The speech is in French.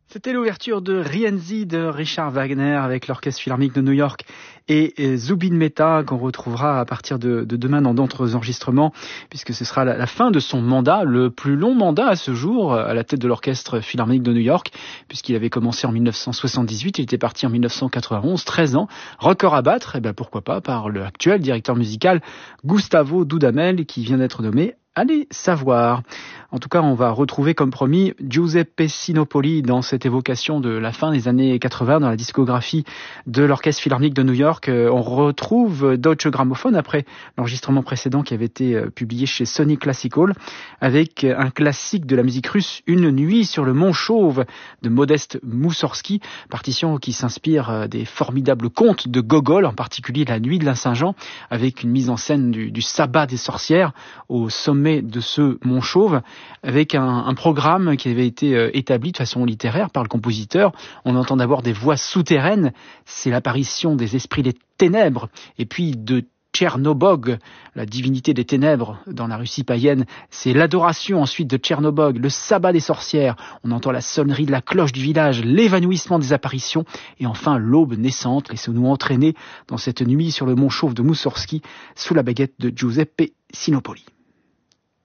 C'était l'ouverture de Rienzi de Richard Wagner avec l'Orchestre Philharmonique de New York et Zubin Mehta qu'on retrouvera à partir de demain dans d'autres enregistrements puisque ce sera la fin de son mandat, le plus long mandat à ce jour à la tête de l'Orchestre Philharmonique de New York puisqu'il avait commencé en 1978, il était parti en 1991, 13 ans, record à battre, et ben pourquoi pas par l'actuel directeur musical Gustavo Dudamel qui vient d'être nommé. Allez savoir. En tout cas, on va retrouver comme promis Giuseppe Sinopoli dans cette évocation de la fin des années 80 dans la discographie de l'Orchestre Philharmonique de New York. On retrouve Deutsche Grammophon après l'enregistrement précédent qui avait été publié chez Sony Classical avec un classique de la musique russe, Une nuit sur le mont Chauve de Modeste Moussorgsky, partition qui s'inspire des formidables contes de Gogol, en particulier La nuit de la Saint-Jean, avec une mise en scène du sabbat des sorcières au sommet de ce mont Chauve, avec un programme qui avait été établi de façon littéraire par le compositeur. On entend d'abord des voix souterraines, c'est l'apparition des esprits des ténèbres, et puis de Tchernobog, la divinité des ténèbres dans la Russie païenne, c'est l'adoration ensuite de Tchernobog, le sabbat des sorcières, on entend la sonnerie de la cloche du village, l'évanouissement des apparitions, et enfin l'aube naissante. Laissons-nous entraîner dans cette nuit sur le mont Chauve de Moussorgsky sous la baguette de Giuseppe Sinopoli.